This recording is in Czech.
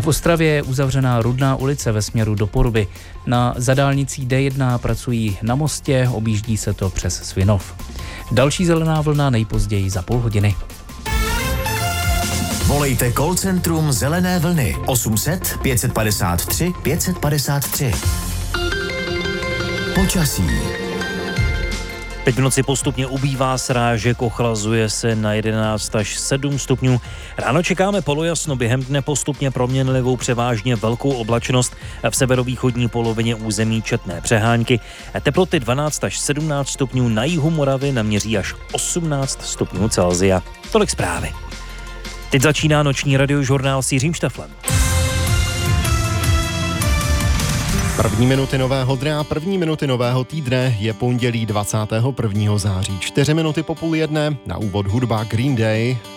A v Ostravě je uzavřená Rudná ulice ve směru do Poruby. Za dálnicí D1 pracují na mostě, objíždí se to přes Svinov. Další zelená vlna nejpozději za půl hodiny. Volejte call centrum Zelené vlny 800 553 553. Počasí. Teď v noci postupně ubývá srážek, ochlazuje se na 11 až 7 stupňů. Ráno čekáme polojasno, během dne postupně proměnlivou převážně velkou oblačnost, v severovýchodní polovině území četné přehánky. Teploty 12 až 17 stupňů, na jihu Moravy naměří až 18 stupňů Celsia. Tolik zprávy. Teď začíná noční radiožurnál s Jiřím Šteflem. První minuty nového dne, první minuty nového týdne je pondělí 21. září. 4 minuty po 12:30, na úvod hudba Green Day,